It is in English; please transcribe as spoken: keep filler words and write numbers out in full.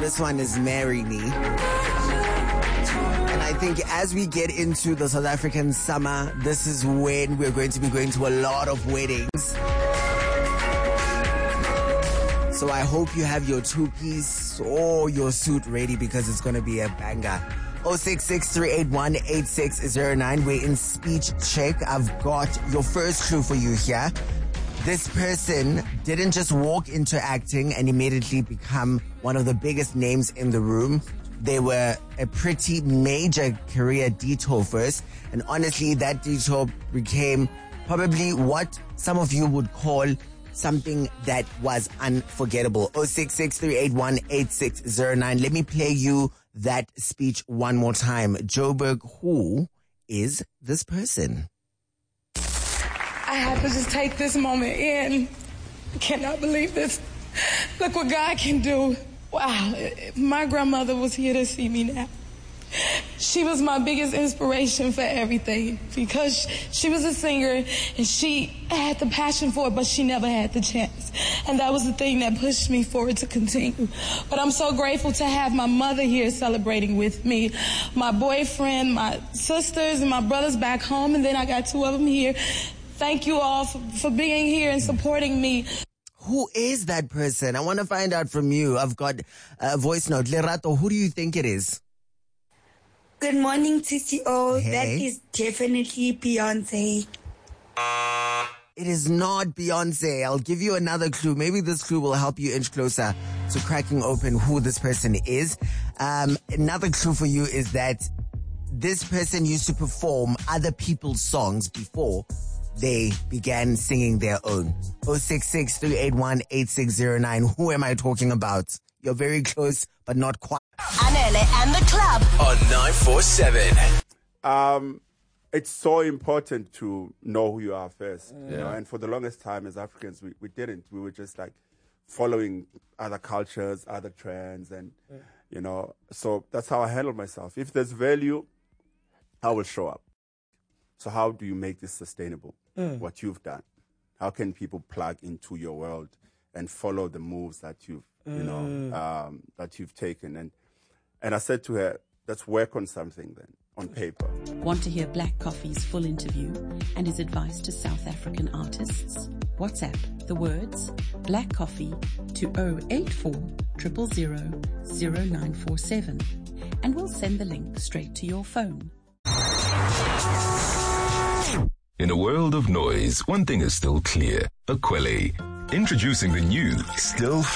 This one is Marry Me. And I think as we get into the South African summer, this is when we're going to be going to a lot of weddings. So I hope you have your two-piece or your suit ready because it's going to be a banger. oh six six, three eight one, eight six zero nine. We're in speech check. I've got your first clue for you here. This person didn't just walk into acting and immediately become one of the biggest names in the room. They were a pretty major career detour first. And honestly, that detour became probably what some of you would call something that was unforgettable. oh six six, three eight one, eight six zero nine. Let me play you that speech one more time. Joburg, who is this person? I have to just take this moment in. I cannot believe this. Look what God can do. Wow. If my grandmother was here to see me now, she was my biggest inspiration for everything because she was a singer and she had the passion for it, but she never had the chance. And that was the thing that pushed me forward to continue. But I'm so grateful to have my mother here celebrating with me, my boyfriend, my sisters, and my brothers back home, and then I got two of them here. Thank you all for, for being here and supporting me. Who is that person? I want to find out from you. I've got a voice note. Lerato, who do you think it is? Good morning, T C O. Hey. That is definitely Beyonce. It is not Beyonce. I'll give you another clue. Maybe this clue will help you inch closer to cracking open who this person is. Um, another clue for you is that this person used to perform other people's songs before they began singing their own. oh six six, three eight one, eight six zero nine. Who am I talking about? You're very close, but not quite. Anele and the club on nine four seven. Um, it's so important to know who you are first. Yeah. You know? And for the longest time as Africans, we, we didn't. We were just like following other cultures, other trends, and, yeah. you know, so that's how I handle myself. If there's value, I will show up. So how do you make this sustainable? Mm. What you've done? How can people plug into your world and follow the moves that you've, mm. you know, um, that you've taken? And and I said to her, let's work on something then, on paper. Want to hear Black Coffee's full interview and his advice to South African artists? WhatsApp the words Black Coffee to oh eight four, zero zero zero, zero nine four seven and we'll send the link straight to your phone. In a world of noise, one thing is still clear. Aquile. Introducing the new Still